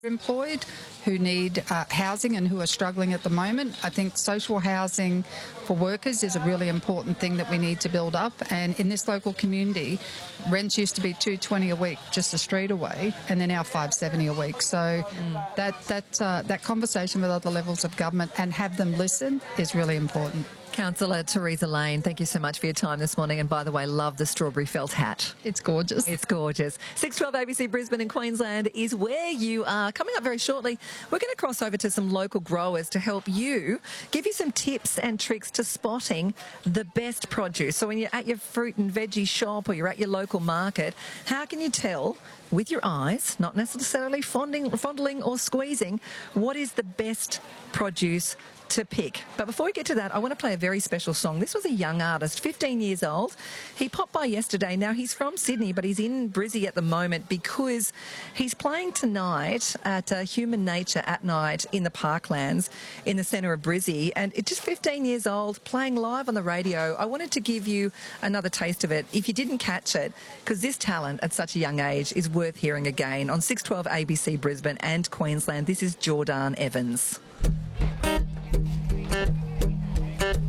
employed who need housing and who are struggling at the moment. I think social housing for workers is a really important thing that we need to build up. And in this local community, rents used to be $220 a week just a street away, and they're now $570 a week. So that conversation with other levels of government and have them listen is really important. Councillor Theresa Lane, thank you so much for your time this morning. And by the way, love the strawberry felt hat. It's gorgeous. It's gorgeous. 612 ABC Brisbane in Queensland is where you are. Coming up very shortly, we're going to cross over to some local growers to help you, give you some tips and tricks to spotting the best produce. So when you're at your fruit and veggie shop or you're at your local market, how can you tell with your eyes, not necessarily fondling or squeezing, what is the best produce to pick? But before we get to that, I want to play a very special song. This was a young artist, 15 years old. He popped by yesterday. Now, he's from Sydney, but he's in Brizzy at the moment because he's playing tonight at Human Nature at Night in the Parklands in the centre of Brizzy. And it's just 15 years old, playing live on the radio. I wanted to give you another taste of it if you didn't catch it, because this talent at such a young age is worth hearing again. On 612 ABC Brisbane and Queensland, this is Jordan Evans.